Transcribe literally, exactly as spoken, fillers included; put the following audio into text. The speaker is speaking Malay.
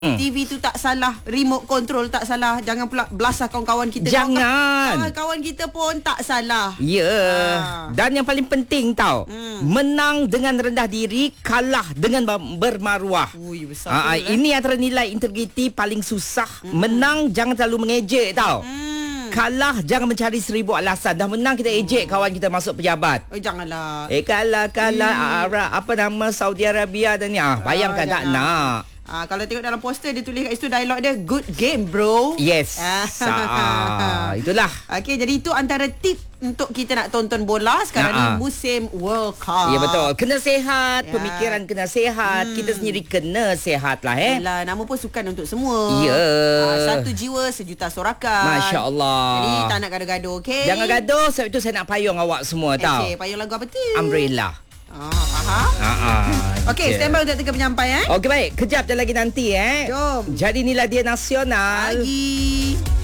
Hmm. T V tu tak salah, remote control tak salah. Jangan pula belasah kawan-kawan kita. Jangan. Kawan-kawan kita pun tak salah. Ya. Yeah. Ha. Dan yang paling penting tau, hmm. menang dengan rendah diri, kalah dengan bermaruah. Ui, besar. Ha, betul, ini eh? antara nilai integriti paling susah. Hmm. Menang jangan terlalu mengejek tau. Hmm. Kalah jangan mencari seribu alasan. Dah menang kita ejek oh. kawan kita masuk pejabat. Oh, janganlah. Eh kalah kalah hmm. Arab, apa nama Saudi Arabia dan ni. Ah, bayangkan ah, tak nak. Ah, kalau tengok dalam poster dia tulis kat situ dialog dia, good game bro. Yes. Ah, itulah. Okey, jadi itu antara tip untuk kita nak tonton bola sekarang ni musim World Cup. Ya betul. Kena sihat, ya. Pemikiran kena sihat, hmm. kita sendiri kena sihat lah eh. Yalah, nama pun sukan untuk semua. Ya. Ah, satu jiwa sejuta sorakan. Masya-Allah. Jadi tak nak gaduh-gaduh, okey? Jangan gaduh, sebab itu saya nak payung awak semua eh, tahu. Okey, payung lagu apa tu? Umbrella. Ah, faham? Ah, ah. Okey, standby untuk tengah penyampai eh. Okey baik, kejap je lagi nanti eh. Jom. Jadi inilah dia nasional. Pagi.